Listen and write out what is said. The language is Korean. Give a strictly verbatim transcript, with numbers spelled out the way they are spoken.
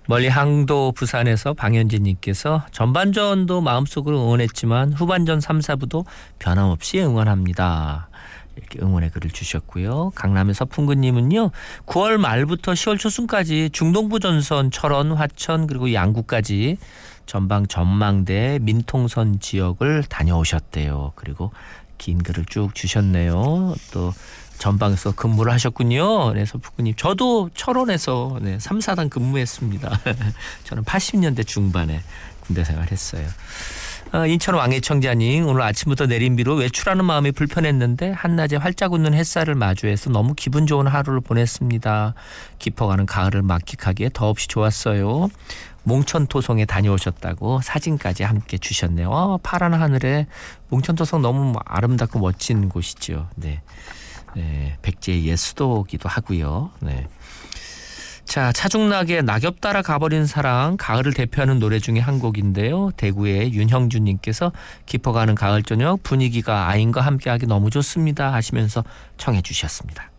멀리 항도 부산에서 방현진님께서 전반전도 마음속으로 응원했지만 후반전 삼, 사부도 변함없이 응원합니다. 이렇게 응원의 글을 주셨고요. 강남의 서풍근님은요. 구월 말부터 시월 초순까지 중동부 전선 철원, 화천 그리고 양구까지 전방 전망대 민통선 지역을 다녀오셨대요. 그리고 긴 글을 쭉 주셨네요. 또 전방에서 근무를 하셨군요. 네, 서풍근님. 저도 철원에서 네, 삼, 사단 근무했습니다. 저는 팔십 년대 중반에 군대 생활했어요. 어, 인천 왕해청자님 오늘 아침부터 내린 비로 외출하는 마음이 불편했는데 한낮에 활짝 웃는 햇살을 마주해서 너무 기분 좋은 하루를 보냈습니다. 깊어가는 가을을 만끽하기에 더없이 좋았어요. 몽천토성에 다녀오셨다고 사진까지 함께 주셨네요. 어, 파란 하늘에 몽천토성 너무 아름답고 멋진 곳이죠. 네, 네 백제의 옛 수도기도 하고요. 네. 자, 차중락의 낙엽 따라 가버린 사랑, 가을을 대표하는 노래 중에 한 곡인데요. 대구의 윤형준님께서 깊어가는 가을 저녁 분위기가 아인과 함께하기 너무 좋습니다 하시면서 청해 주셨습니다.